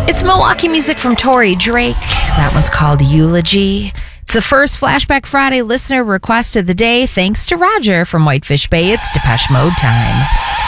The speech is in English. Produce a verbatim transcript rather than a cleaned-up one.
It's Milwaukee music from Tori Drake. That one's called Eulogy. It's the first Flashback Friday listener request of the day. Thanks to Roger from Whitefish Bay. It's Depeche Mode time.